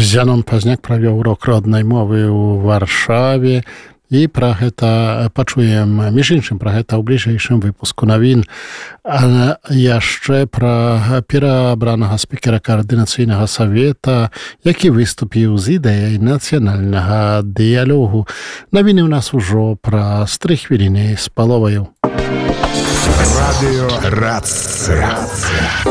Зянон Пазняк правёў урок роднай мовы ў Варшаве. І пра гэта пачуем, між іншым, пра гэта ў бліжэйшым выпуску навін. А яшчэ пра пераабранага спікера Каардынацыйнага савета, які выступіў з ідэяй нацыянальнага дыялогу. Навіны ў нас ужо праз 3 хвіліны з паловаю. Радыё Рацыя.